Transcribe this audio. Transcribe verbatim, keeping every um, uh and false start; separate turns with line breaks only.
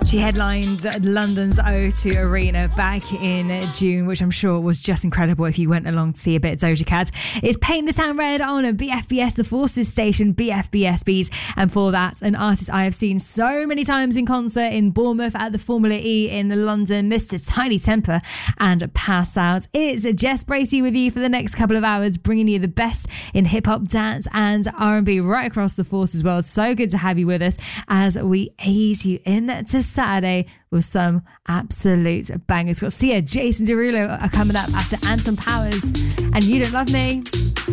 She headlined London's O two Arena back in June, which I'm sure was just incredible if you went along to see a bit of Doja Cat. It's Paint the Town Red on a B F B S, the Forces station, B F B S Beats. And for that, an artist I have seen so many times in concert in Bournemouth at the Formula E in London, Mister Tiny Temper and Pass Out. It's Jess Bracey with you for the next couple of hours, bringing you the best in hip-hop, dance and R and B right across the Forces world. So good to have you with us as we ease you into Saturday with some absolute bangers. We've got Sia, Jason Derulo are coming up after Anton Powers and You Don't Love Me.